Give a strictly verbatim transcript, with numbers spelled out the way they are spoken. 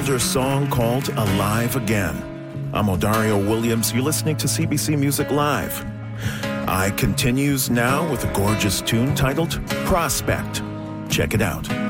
older song called Alive Again. I'm Odario Williams. You're listening to C B C Music Live. I continues now with a gorgeous tune titled Prospect. Check it out.